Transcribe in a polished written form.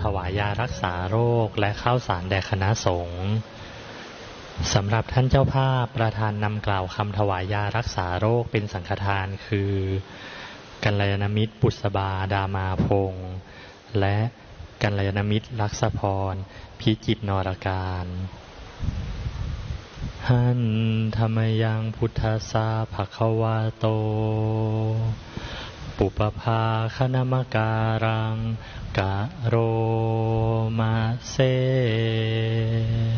ถวายยารักษาโรคและข้าวสารแด่คณะสงฆ์สำหรับท่านเจ้าภาพประธานนำกล่าวคำถวายยารักษาโรคเป็นสังฆทานคือกัลยาณมิตรบุษบาดามาพงษ์และกัลยาณมิตรลักษพรพิจิตรนรการหันธรรมยังพุทธสสาภควาโตปุปภาคณมการังกะโรมาเซ